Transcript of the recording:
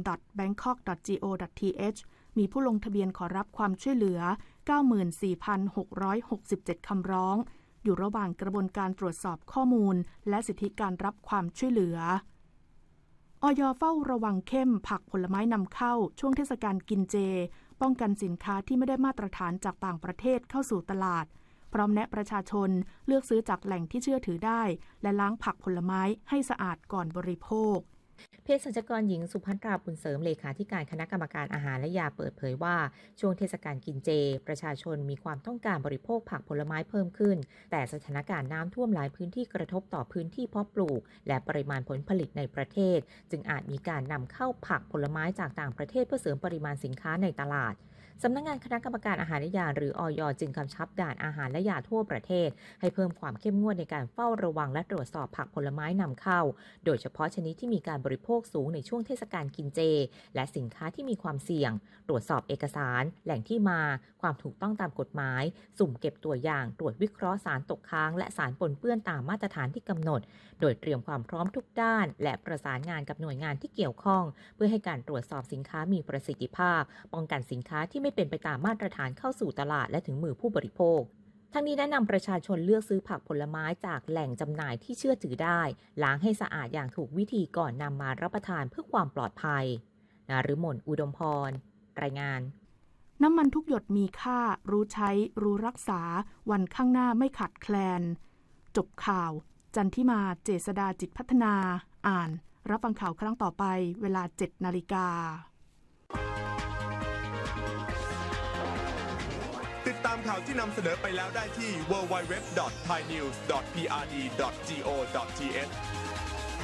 www.bangkok.go.th มีผู้ลงทะเบียนขอรับความช่วยเหลือ 94,667 คำร้องอยู่ระหว่างกระบวนการตรวจสอบข้อมูลและสิทธิการรับความช่วยเหลืออย.เฝ้าระวังเข้มผักผลไม้นำเข้าช่วงเทศกาลกินเจป้องกันสินค้าที่ไม่ได้มาตรฐานจากต่างประเทศเข้าสู่ตลาดพร้อมแนะประชาชนเลือกซื้อจากแหล่งที่เชื่อถือได้และล้างผักผลไม้ให้สะอาดก่อนบริโภคเภสัชกรหญิงสุภัทราบุญเสริมเลขาธิการคณะกรรมการอาหารและยาเปิดเผยว่าช่วงเทศกาลกินเจประชาชนมีความต้องการบริโภคผักผลไม้เพิ่มขึ้นแต่สถานการณ์น้ำท่วมหลายพื้นที่กระทบต่อพื้นที่เพาะปลูกและปริมาณผลผลิตในประเทศจึงอาจมีการนำเข้าผักผลไม้จากต่างประเทศเพื่อเสริมปริมาณสินค้าในตลาดสำนักงานคณะกรรมการอาหารและยาหรืออย.จึงกำชับด่านอาหารและยาทั่วประเทศให้เพิ่มความเข้มงวดในการเฝ้าระวังและตรวจสอบผักผลไม้นำเข้าโดยเฉพาะชนิดที่มีการบริโภคสูงในช่วงเทศกาลกินเจและสินค้าที่มีความเสี่ยงตรวจสอบเอกสารแหล่งที่มาความถูกต้องตามกฎหมายสุ่มเก็บตัวอย่างตรวจวิเคราะห์สารตกค้างและสารปนเปื้อนตามมาตรฐานที่กำหนดโดยเตรียมความพร้อมทุกด้านและประสานงานกับหน่วยงานที่เกี่ยวข้องเพื่อให้การตรวจสอบสินค้ามีประสิทธิภาพป้องกันสินค้าที่ไม่เป็นไปตามมาตรฐานเข้าสู่ตลาดและถึงมือผู้บริโภคทั้งนี้แนะนำประชาชนเลือกซื้อผักผลไม้จากแหล่งจำหน่ายที่เชื่อถือได้ล้างให้สะอาดอย่างถูกวิธีก่อนนำมารับประทานเพื่อความปลอดภัยนฤมลอุดมพรรายงานน้ำมันทุกหยดมีค่ารู้ใช้รู้รักษาวันข้างหน้าไม่ขาดแคลนจบข่าวจันทิมาเจษฎาจิตพัฒนาอ่านรับฟังข่าวครั้งต่อไปเวลา 7:00 น. ติดตามข่าวที่นำเสนอไปแล้วได้ที่ www.thainews.prd.go.th